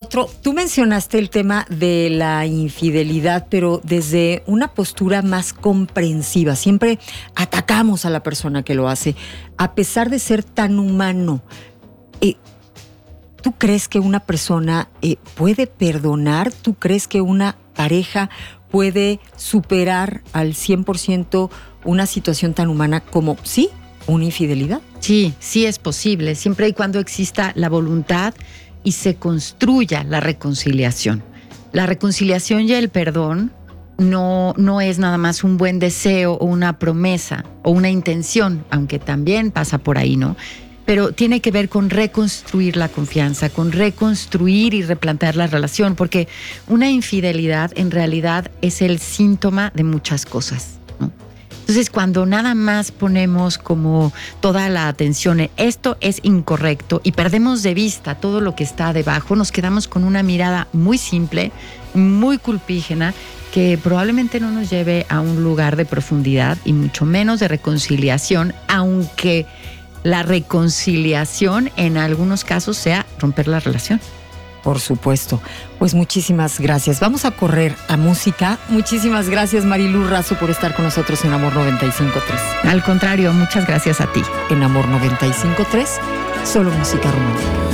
otro, tú mencionaste el tema de la infidelidad, pero desde una postura más comprensiva. Siempre atacamos a la persona que lo hace, a pesar de ser tan humano. ¿Tú crees que una persona puede perdonar? ¿Tú crees que una pareja puede superar al 100% una situación tan humana como, sí, una infidelidad? Sí, sí es posible, siempre y cuando exista la voluntad y se construya la reconciliación. La reconciliación y el perdón no es nada más un buen deseo o una promesa o una intención, aunque también pasa por ahí, ¿no? Pero tiene que ver con reconstruir la confianza, con reconstruir y replantear la relación, porque una infidelidad en realidad es el síntoma de muchas cosas, ¿no? Entonces, cuando nada más ponemos como toda la atención en esto es incorrecto y perdemos de vista todo lo que está debajo, nos quedamos con una mirada muy simple, muy culpígena, que probablemente no nos lleve a un lugar de profundidad y mucho menos de reconciliación, aunque la reconciliación en algunos casos sea romper la relación. Por supuesto. Pues muchísimas gracias. Vamos a correr a música. Muchísimas gracias, Marilú Razo, por estar con nosotros en Amor 95.3. Al contrario, muchas gracias a ti. En Amor 95.3, solo música romántica.